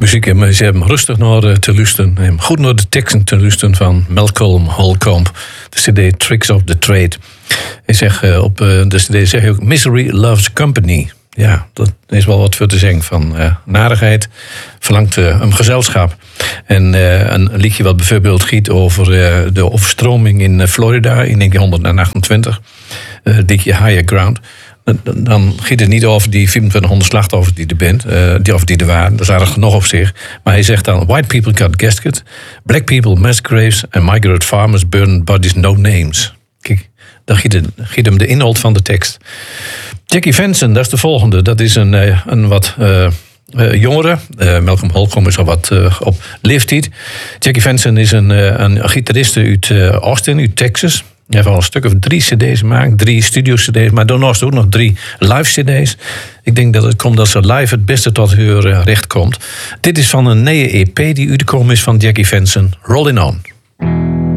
muziek. En ze hebben rustig naar te luisteren. Goed naar de teksten te luisteren van Malcolm Holcomb. De cd Tricks of the Trade. Hij zegt op de cd zeg je ook Misery Loves Company. Ja, dat is wel wat voor te zeggen van narigheid. Verlangt een gezelschap. En een liedje wat bijvoorbeeld giet over de overstroming in Florida in 1928. Het liedje Higher Ground. Dan giet het niet over die 2500 slachtoffers die er bent, die er waren. Dat is aardig genoeg op zich. Maar hij zegt dan: white people got gaskets, black people mass graves and migrant farmers burn bodies no names. Kijk, dan giet hem de inhoud van de tekst. Jackie Venson, dat is de volgende. Dat is een wat jongere. Malcolm Holcomb is al wat op leeftijd. Jackie Venson is een gitariste uit Austin, uit Texas. Hij heeft al een stuk of 3 cd's gemaakt, 3 studio-cd's, maar daarnaast ook nog 3 live-cd's. Ik denk dat het komt dat ze live het beste tot hun recht komt. Dit is van een nieuwe EP die uitgekomen is van Jackie Venson, Rollin' On.